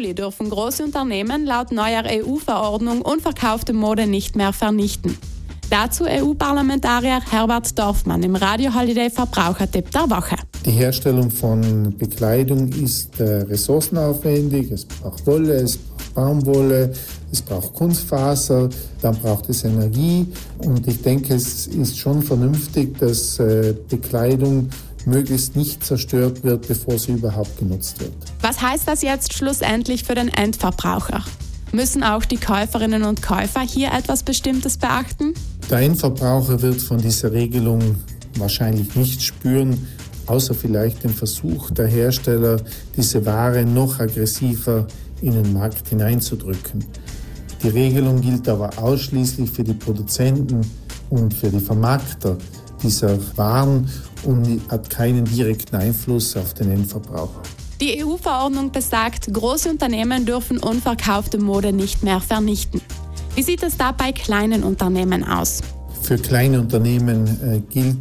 Juli dürfen große Unternehmen laut neuer EU-Verordnung unverkaufte Mode nicht mehr vernichten. Dazu EU-Parlamentarier Herbert Dorfmann im Radio Holiday Verbrauchertipp der Woche. Die Herstellung von Bekleidung ist ressourcenaufwendig. Es braucht Wolle, es braucht Baumwolle, es braucht Kunstfaser, dann braucht es Energie. Und ich denke, es ist schon vernünftig, dass Bekleidung möglichst nicht zerstört wird, bevor sie überhaupt genutzt wird. Was heißt das jetzt schlussendlich für den Endverbraucher? Müssen auch die Käuferinnen und Käufer hier etwas Bestimmtes beachten? Der Endverbraucher wird von dieser Regelung wahrscheinlich nichts spüren, außer vielleicht den Versuch der Hersteller, diese Ware noch aggressiver in den Markt hineinzudrücken. Die Regelung gilt aber ausschließlich für die Produzenten und für die Vermarkter dieser Waren und hat keinen direkten Einfluss auf den Endverbraucher. Die EU-Verordnung besagt, große Unternehmen dürfen unverkaufte Mode nicht mehr vernichten. Wie sieht es da bei kleinen Unternehmen aus? Für kleine Unternehmen gilt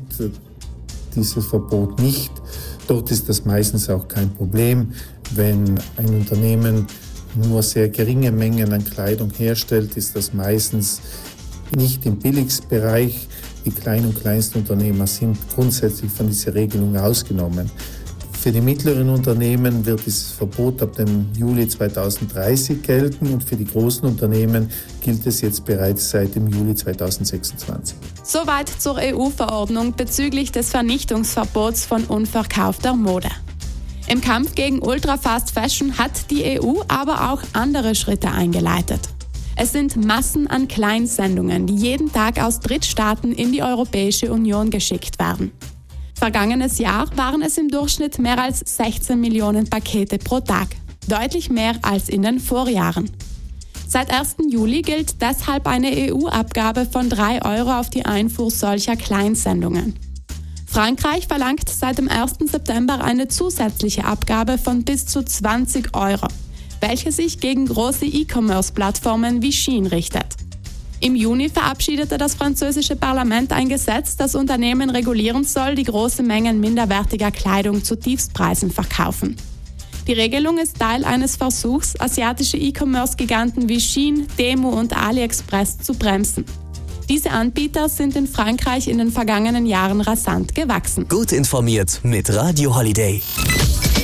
dieses Verbot nicht. Dort ist das meistens auch kein Problem. Wenn ein Unternehmen nur sehr geringe Mengen an Kleidung herstellt, ist das meistens nicht im Billigbereich. Die kleinen und Kleinstunternehmer sind grundsätzlich von dieser Regelung ausgenommen. Für die mittleren Unternehmen wird dieses Verbot ab dem Juli 2030 gelten und für die großen Unternehmen gilt es jetzt bereits seit dem Juli 2026. Soweit zur EU-Verordnung bezüglich des Vernichtungsverbots von unverkaufter Mode. Im Kampf gegen Ultra-Fast Fashion hat die EU aber auch andere Schritte eingeleitet. Es sind Massen an Kleinsendungen, die jeden Tag aus Drittstaaten in die Europäische Union geschickt werden. Vergangenes Jahr waren es im Durchschnitt mehr als 16 Millionen Pakete pro Tag, deutlich mehr als in den Vorjahren. Seit 1. Juli gilt deshalb eine EU-Abgabe von 3 Euro auf die Einfuhr solcher Kleinsendungen. Frankreich verlangt seit dem 1. September eine zusätzliche Abgabe von bis zu 20 Euro, welche sich gegen große E-Commerce-Plattformen wie Shein richtet. Im Juni verabschiedete das französische Parlament ein Gesetz, das Unternehmen regulieren soll, die große Mengen minderwertiger Kleidung zu Tiefstpreisen verkaufen. Die Regelung ist Teil eines Versuchs, asiatische E-Commerce-Giganten wie Shein, Temu und AliExpress zu bremsen. Diese Anbieter sind in Frankreich in den vergangenen Jahren rasant gewachsen. Gut informiert mit Radio Holiday.